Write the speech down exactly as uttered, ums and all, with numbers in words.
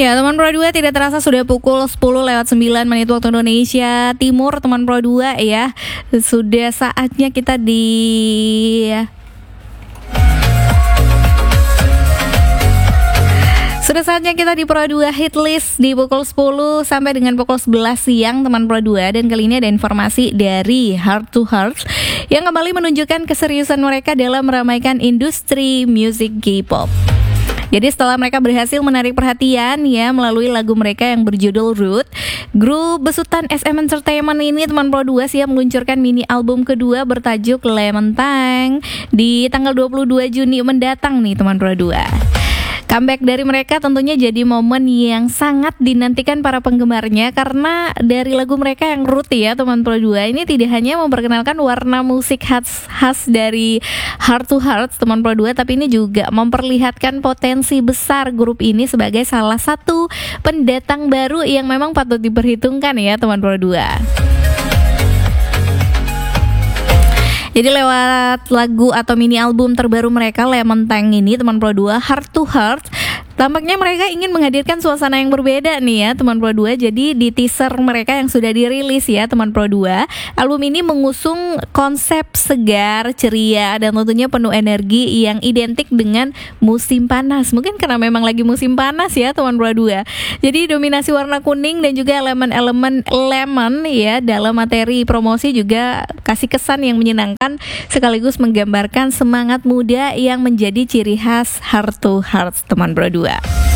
Ya, teman Pro dua, tidak terasa sudah pukul sepuluh lewat sembilan menit waktu Indonesia Timur, teman Pro dua ya. Sudah saatnya kita di Sudah saatnya kita di Pro dua Hit List di pukul sepuluh sampai dengan pukul sebelas siang, teman Pro dua. Dan kali ini ada informasi dari Heart to Heart yang kembali menunjukkan keseriusan mereka dalam meramaikan industri musik K-pop. Jadi setelah mereka berhasil menarik perhatian ya melalui lagu mereka yang berjudul Root, grup besutan S M Entertainment ini, teman Pro dua, siap meluncurkan mini album kedua bertajuk Lemon Tang di tanggal dua puluh dua Juni mendatang nih, teman Pro dua. Comeback dari mereka tentunya jadi momen yang sangat dinantikan para penggemarnya, karena dari lagu mereka yang Root ya, teman Pro dua, ini tidak hanya memperkenalkan warna musik khas, khas dari Heart to Heart, teman Pro dua, tapi ini juga memperlihatkan potensi besar grup ini sebagai salah satu pendatang baru yang memang patut diperhitungkan ya, teman Pro dua. Jadi lewat lagu atau mini album terbaru mereka Lemon Tang ini, teman Pro dua, Heart to Heart, tampaknya mereka ingin menghadirkan suasana yang berbeda nih ya, teman Pro dua. Jadi di teaser mereka yang sudah dirilis ya, teman Pro dua, album ini mengusung konsep segar, ceria, dan tentunya penuh energi yang identik dengan musim panas. Mungkin karena memang lagi musim panas ya, teman Pro dua. Jadi dominasi warna kuning dan juga elemen-elemen lemon ya dalam materi promosi juga kasih kesan yang menyenangkan sekaligus menggambarkan semangat muda yang menjadi ciri khas Heart to Heart, teman Pro dua.